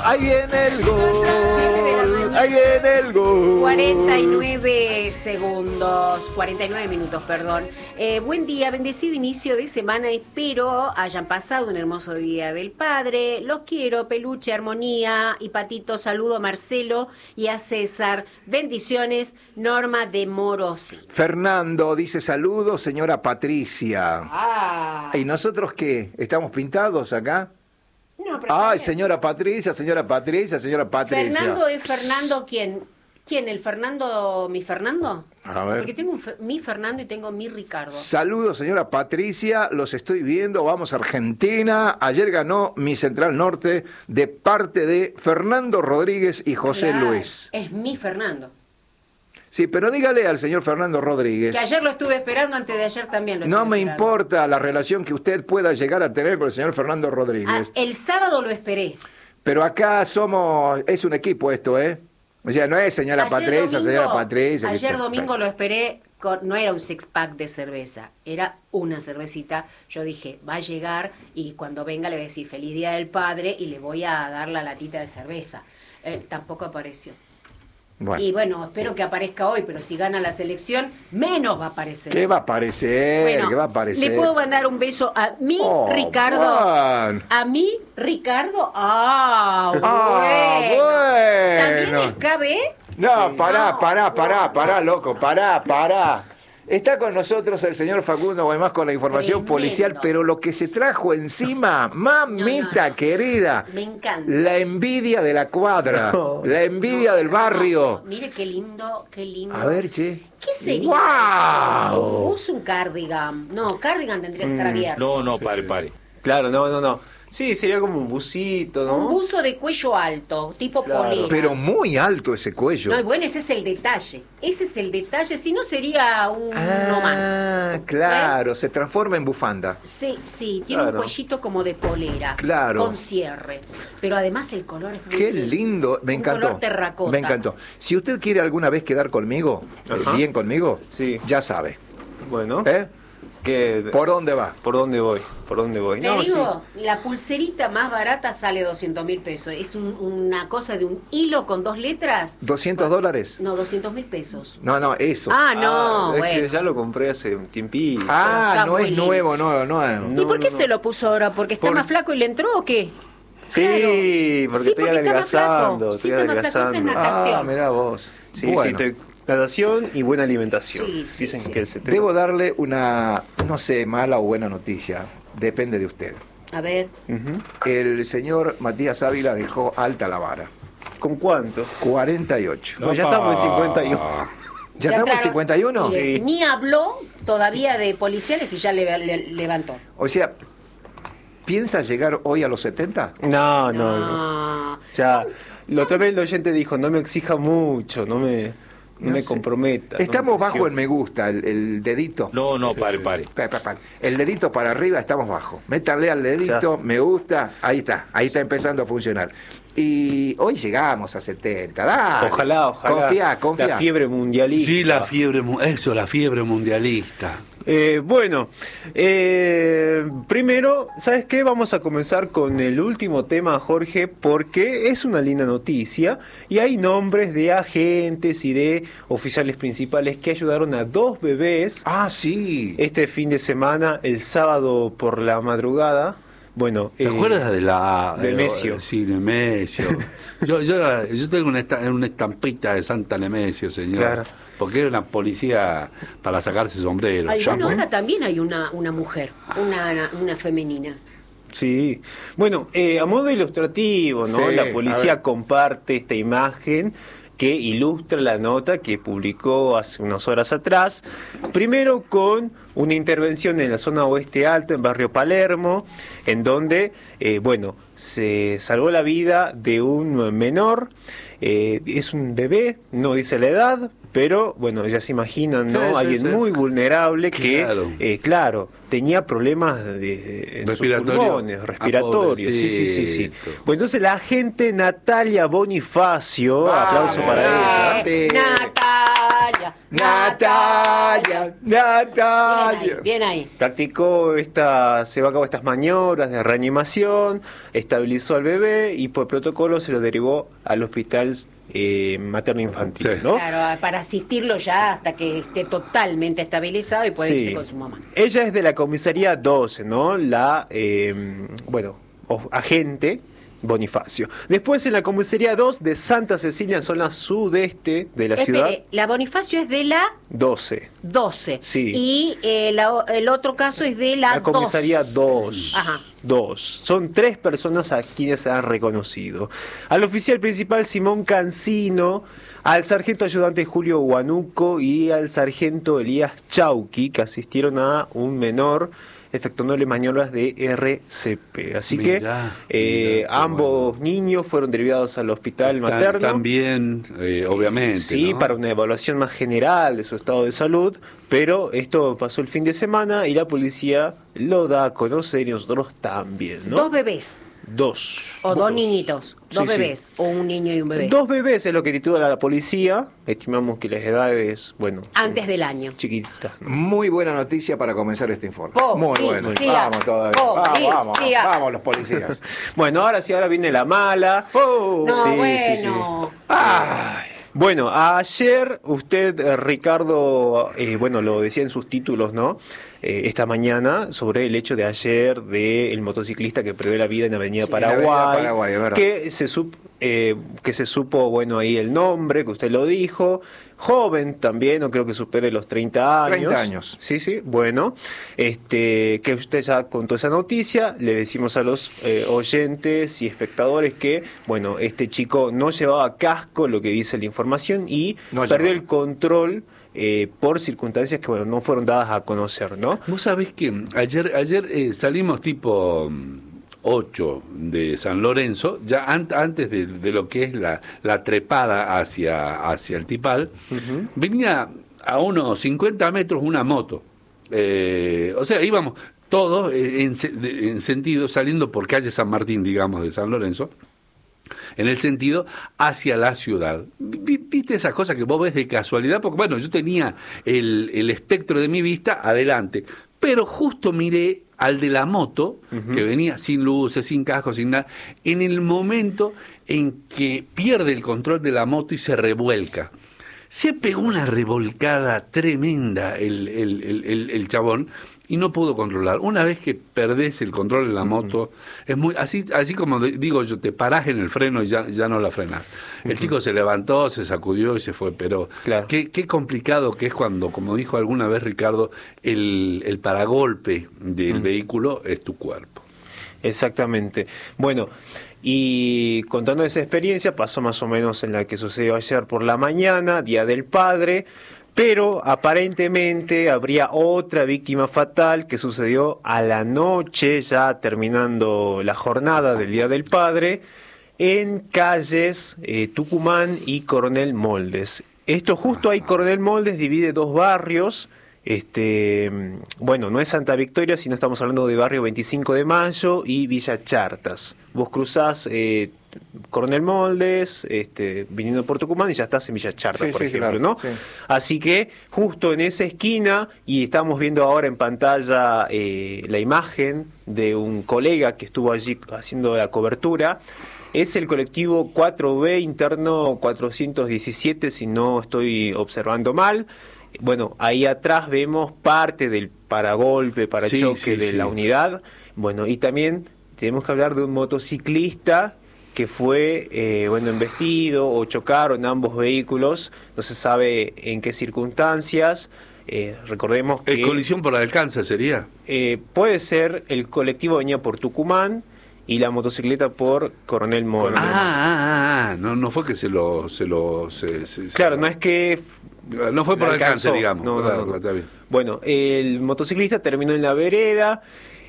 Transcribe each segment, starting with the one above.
ahí viene el gol, ahí viene el gol. 49 segundos, 49 minutos, perdón. Buen día, bendecido inicio de semana, espero hayan pasado un hermoso día del padre. Los quiero, Peluche, Armonía y Patito. Saludo a Marcelo y a César. Bendiciones, Norma de Morosi. Fernando dice saludos, señora Patricia. ¿Y nosotros qué? ¿Estamos pintados acá? No, pero Ay, señora Patricia, señora Patricia, señora Patricia. Fernando es Fernando, ¿quién? ¿Quién? ¿El Fernando, mi Fernando? A ver. Porque tengo mi Fernando y tengo mi Ricardo. Saludos, señora Patricia, los estoy viendo, vamos a Argentina. Ayer ganó mi Central Norte de parte de Fernando Rodríguez y José Claro, Luis. es mi Fernando. Sí, pero dígale al señor Fernando Rodríguez. Que ayer lo estuve esperando, antes de ayer también lo No estuve me esperando. importa la relación que usted pueda llegar a tener con el señor Fernando Rodríguez. El sábado lo esperé. Pero acá es un equipo esto, ¿eh? O sea, no es señora Patricia, señora Patricia. Ayer domingo lo esperé, no era un six pack de cerveza, era una cervecita. Yo dije, va a llegar y cuando venga le voy a decir feliz día del padre y le voy a dar la latita de cerveza. Tampoco apareció. Bueno. Y bueno, espero que aparezca hoy, pero si gana la selección, menos va a aparecer. ¿Qué va a aparecer? Bueno, ¿Qué va a aparecer? ¿le puedo mandar un beso a mi Ricardo? Juan. ¿A mi Ricardo? Bueno. ¿También es KB? No, pará, loco, pará. Está con nosotros el señor Facundo Guaymás con la información Tremendo. policial, pero lo que se trajo encima, mamita No. querida, Me encanta. la envidia de la cuadra, la envidia del barrio. Mire qué lindo, qué lindo. A ver, che. ¿Qué sería? ¡Guau! Usa un cardigan. No, cardigan tendría que estar abierto. No, pare. Claro, no. Sí, sería como un busito, ¿no? Un buzo de cuello alto, tipo Claro. polera. Pero muy alto ese cuello. No, bueno, ese es el detalle. Si no sería uno más. Ah, claro, se transforma en bufanda. Sí, tiene un Claro. cuellito como de polera. Claro. Con cierre. Pero además el color es muy Qué lindo, me un encantó. color terracota. Me encantó. Si usted quiere alguna vez quedar conmigo, Ajá. bien conmigo, Sí. ya sabe. Bueno, ¿Eh? ¿qué? ¿Por dónde va? ¿Por dónde voy? Le No, digo, la pulserita más barata sale 200.000 pesos. Es una cosa de un hilo con 2 letras. ¿$200? No, 200.000 pesos. No, eso. Ah, no, es bueno. que ya lo compré hace un tiempito. está No muy es lindo. nuevo, no. ¿Y por qué se lo puso ahora? ¿Porque está más flaco y le entró o qué? Sí, Claro. porque Sí, estoy está más flaco. adelgazando. Sí, Estoy está más flaco, eso es adelgazando. natación. Mirá vos. Sí, Bueno, estoy natación y buena alimentación. Sí, Dicen sí. que el 70%. debo darle una, no sé, mala o buena noticia. Depende de usted. A ver. Ujú. El señor Matías Ávila dejó alta la vara. ¿Con cuánto? 48. Pues ya estamos en 51. ¿Ya estamos en entraron. 51? Mire, Sí. Ni habló todavía de policiales y ya le levantó. O sea, ¿piensa llegar hoy a los 70? No. Ah. Ya, la otra vez el oyente dijo, no me exija mucho, no me sé. comprometa. Estamos no me bajo el presione. me gusta, el dedito. No, pare. El dedito para arriba estamos bajo. Métanle al dedito, Ya. me gusta, ahí está empezando a funcionar. Y hoy llegamos a 70, dale. Ojalá. Confía. La fiebre mundialista. Sí, la fiebre mundialista. Bueno, primero, ¿sabes qué? Vamos a comenzar con el último tema, Jorge, porque es una linda noticia y hay nombres de agentes y de oficiales principales que ayudaron a 2 bebés Ah, sí. este fin de semana, el sábado por la madrugada. Bueno, ¿Se acuerda de la... Nemesio. Sí, Nemesio. yo tengo una estampita de Santa Nemesio, señor. Claro. Porque era una policía para sacarse sombrero. Ay, bueno, Chapo. ahora también hay una mujer, una femenina. Sí, bueno, a modo ilustrativo, ¿no? Sí, La a policía ver. comparte esta imagen que ilustra la nota que publicó hace unas horas atrás, primero con una intervención en la zona oeste alta, en barrio Palermo, en donde, se salvó la vida de un menor, es un bebé, no dice la edad, pero bueno, ya se imaginan, ¿no? Sí, sí, Alguien sí. muy vulnerable Claro. que, claro, tenía problemas en sus Respiratorio. pulmones, respiratorios. Sí. Pobrecito. Pues entonces la agente Natalia Bonifacio, aplauso para ella. Nati. Natalia, Natalia, Natalia. Bien ahí. Practicó llevó a cabo estas maniobras de reanimación, estabilizó al bebé y por protocolo se lo derivó al hospital materno-infantil, Sí. ¿no? Claro, para asistirlo ya hasta que esté totalmente estabilizado y pueda irse con su mamá. Ella es de la comisaría 12, ¿no? Agente Bonifacio. Después en la comisaría 2 de Santa Cecilia, en zona sudeste de la ciudad. La Bonifacio es de la 12. 12. Sí. Y el otro caso es de la La comisaría 2. Ajá. 2. Son 3 personas a quienes se han reconocido. Al oficial principal Simón Cancino, al sargento ayudante Julio Huanuco y al sargento Elías Chauqui, que asistieron a un menor efectuándole maniobras de RCP. Así Mirá, que ambos niños fueron derivados al hospital materno. También, obviamente. Sí, ¿no? para una evaluación más general de su estado de salud, pero esto pasó el fin de semana y la policía lo da a conocer y nosotros también, ¿no? 2 bebés. 2. O 2 niñitos. 2 Sí, sí. bebés. O un niño y un bebé. 2 bebés es lo que titula la policía. Estimamos que las edades, bueno, son Antes del año. chiquititas, ¿no? Muy buena noticia para comenzar este informe. Muy bueno. Policía. Vamos todavía. Policía. Vamos los policías. Bueno, ahora sí, ahora viene la mala. No, Sí, bueno. sí, sí. Ay. Bueno, ayer usted, Ricardo, bueno, lo decía en sus títulos, ¿no? Esta mañana, sobre el hecho de ayer del motociclista que perdió la vida en Avenida Sí, en Avenida Paraguay, es verdad. que se supo, bueno, ahí el nombre, que usted lo dijo, joven también, no creo que supere los 30 años. 30 años. Sí, sí, bueno, que usted ya contó esa noticia, le decimos a los oyentes y espectadores que, bueno, este chico no llevaba casco, lo que dice la información, y No perdió llevaba. el control por circunstancias que, bueno, no fueron dadas a conocer, ¿no? Vos sabés que ayer salimos tipo 8 de San Lorenzo, ya antes de lo que es la trepada hacia el Tipal, venía a unos 50 metros una moto. O sea, íbamos todos en sentido, saliendo por calle San Martín, digamos, de San Lorenzo, en el sentido hacia la ciudad. ¿Viste esas cosas que vos ves de casualidad? Porque, bueno, yo tenía el espectro de mi vista adelante, pero justo miré al de la moto, que venía sin luces, sin casco, sin nada, en el momento en que pierde el control de la moto y se revuelca. Se pegó una revolcada tremenda el chabón, y no pudo controlar. Una vez que perdés el control de la moto, es muy así como digo yo, te parás en el freno y ya no la frenás. El chico se levantó, se sacudió y se fue, pero Claro. qué complicado que es cuando, como dijo alguna vez Ricardo, el paragolpe del vehículo es tu cuerpo. Exactamente. Bueno, y contando esa experiencia, pasó más o menos en la que sucedió ayer por la mañana, Día del Padre, pero aparentemente habría otra víctima fatal que sucedió a la noche, ya terminando la jornada del Día del Padre, en calles Tucumán y Coronel Moldes. Esto justo ahí, Coronel Moldes divide 2 barrios. Bueno, no es Santa Victoria, sino estamos hablando de barrio 25 de Mayo y Villa Chartas. Vos cruzás Coronel Moldes, viniendo por Tucumán, y ya estás en Villa Chartas, Sí, por sí, ejemplo, claro, ¿no? sí. Así que justo en esa esquina, y estamos viendo ahora en pantalla la imagen de un colega que estuvo allí haciendo la cobertura. Es el colectivo 4B interno 417, si no estoy observando mal. Bueno, ahí atrás vemos parte del paragolpe, parachoque de la unidad. Bueno, y también tenemos que hablar de un motociclista que fue, embestido o chocaron ambos vehículos. No se sabe en qué circunstancias. Recordemos que ¿Colisión por alcance sería? puede ser el colectivo venía por Tucumán y la motocicleta por Coronel Moldes. No fue que Claro, no es que no fue por alcanzó. alcance, digamos. No, Claro, no. está bien. Bueno, el motociclista terminó en la vereda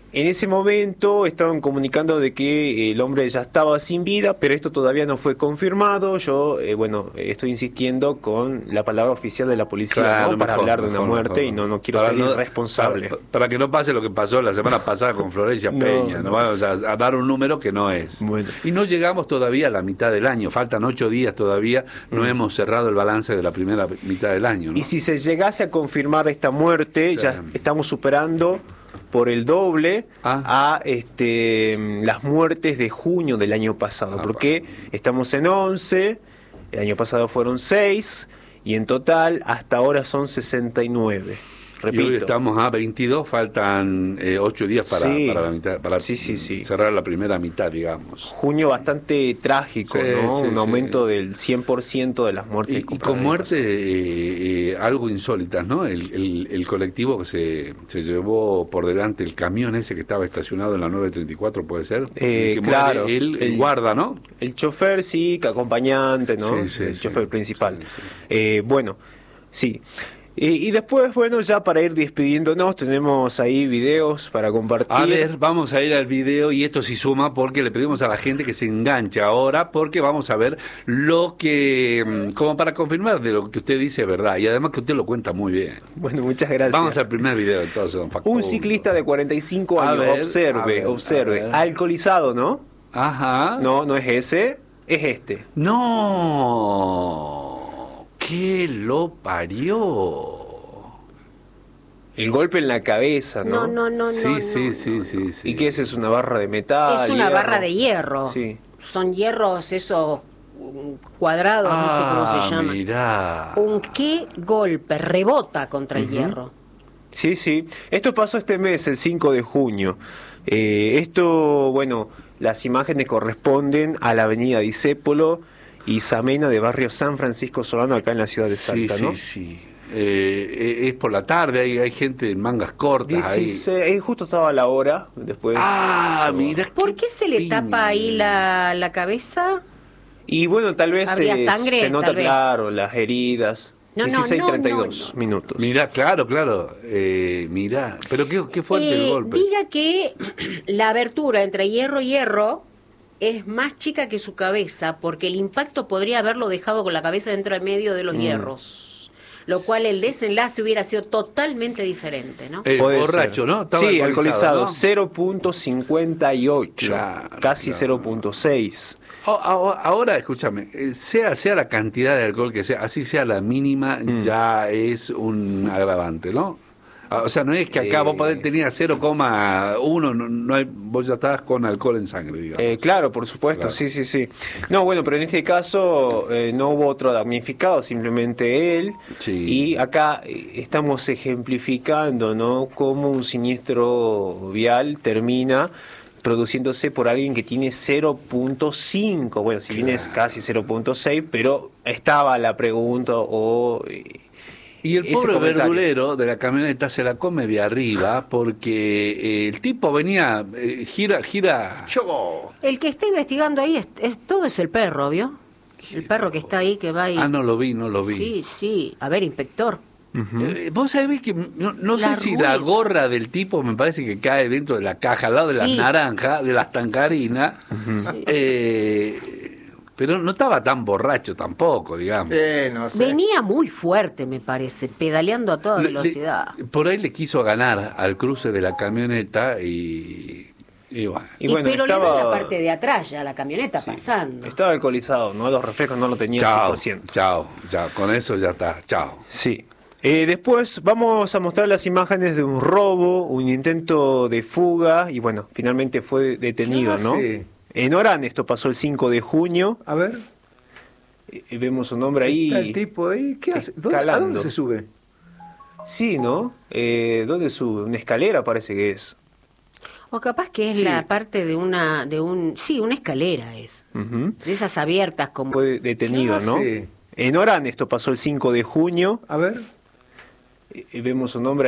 En ese momento estaban comunicando de que el hombre ya estaba sin vida, pero esto todavía no fue confirmado. Yo, estoy insistiendo con la palabra oficial de la policía, Claro, ¿no? Para mejor, hablar de una mejor, muerte mejor. y no quiero Para ser irresponsable. Para que no pase lo que pasó la semana pasada con Florencia Peña, No. no vamos a dar un número que no es. Bueno. Y no llegamos todavía a la mitad del año, faltan 8 días todavía, no hemos cerrado el balance de la primera mitad del año, ¿no? Y si se llegase a confirmar esta muerte, Sí. ya estamos superando por el doble a las muertes de junio del año pasado, porque estamos en 11, el año pasado fueron 6 y en total hasta ahora son 69. Y hoy Repito. estamos a 22, faltan 8 días Sí. para la mitad, para Sí. cerrar la primera mitad, digamos. Junio bastante trágico, Sí, ¿no? sí, Un sí. aumento del 100% de las muertes. Y con muertes algo insólitas, ¿no? El colectivo que se llevó por delante el camión ese que estaba estacionado en la 934, ¿puede ser? Que claro. muere el guarda, ¿no? El chofer, sí, que acompañante, ¿no? Sí, el sí, chofer principal. sí. Bueno, sí. Y después, bueno, ya para ir despidiéndonos, tenemos ahí videos para compartir. A ver, vamos a ir al video y esto sí suma porque le pedimos a la gente que se enganche ahora porque vamos a ver lo que, como para confirmar de lo que usted dice es verdad y además que usted lo cuenta muy bien. Bueno, muchas gracias. Vamos al primer video entonces, don Facundo. Un ciclista de 45 A años, ver, observe, a ver. alcoholizado, ¿no? Ajá. No es ese, es este. No. ¿Qué lo parió? El golpe en la cabeza, ¿no? No. Sí. ¿Y qué es? ¿Es una barra de metal? Es una hierro? barra de hierro. Sí. Son hierros esos cuadrados, no sé cómo se llaman. Mirá. Un qué golpe, rebota contra el hierro. Sí. Esto pasó este mes, el 5 de junio. Las imágenes corresponden a la avenida Discépolo y Samena de barrio San Francisco Solano, acá en la ciudad de Salta, ¿no? Sí. Es por la tarde, hay gente en mangas cortas ahí. Justo estaba la hora, después... Mira. ¿Por qué se le tapa ahí la cabeza? Y bueno, tal vez ¿Habría sangre? se nota Tal vez. claro las heridas. No, 16:32 minutos. Mirá, claro. Mirá. Pero qué fuerte el golpe. Diga que la abertura entre hierro y hierro es más chica que su cabeza, porque el impacto podría haberlo dejado con la cabeza dentro del medio de los hierros. Lo cual el desenlace hubiera sido totalmente diferente, ¿no? Puede Borracho, ser. ¿no? Estaba Sí, alcoholizado, ¿no? 0.58, Claro, casi claro. 0.6. Ahora, escúchame, sea la cantidad de alcohol que sea, así sea la mínima, ya es un agravante, ¿no? O sea, no es que acá vos tenías 0,1, no hay, vos ya estabas con alcohol en sangre, digamos. Claro, por supuesto, Claro. sí. No, bueno, pero en este caso no hubo otro damnificado, simplemente él. Sí. Y acá estamos ejemplificando, ¿no?, cómo un siniestro vial termina produciéndose por alguien que tiene 0.5, bueno, si bien es casi 0.6, pero estaba la pregunta Y el ese pobre comentario. verdulero de la camioneta se la come de arriba porque el tipo venía, gira. El que está investigando ahí todo es el perro, ¿vio? El perro que está ahí, que va ahí. No lo vi. Sí. A ver, inspector. Vos sabés que no sé La si rueda. la gorra del tipo me parece que cae dentro de la caja, al lado de Sí. las naranjas, de las tancarinas, pero no estaba tan borracho tampoco, digamos. No sé. Venía muy fuerte, me parece, pedaleando a toda velocidad. Por ahí le quiso ganar al cruce de la camioneta y bueno. Y bueno, pero le da estaba, la parte de atrás ya, la camioneta pasando. estaba alcoholizado, ¿no? Los reflejos no lo tenía al 100%. Chao, con eso ya está, chao. Sí. Después vamos a mostrar las imágenes de un robo, un intento de fuga y bueno, finalmente fue detenido, ¿Qué ¿no? hace? En Orán, esto pasó el 5 de junio. A ver, Vemos un hombre ahí. está el tipo ahí. ¿Qué hace? ¿A escalando. dónde se sube? Sí, ¿no? ¿Dónde sube? Una escalera parece que es. O capaz que es Sí. la parte de una escalera es. Ujú. De esas abiertas como... Fue detenido, ¿Qué ¿no? hace? En Orán, esto pasó el 5 de junio. A ver. Vemos un hombre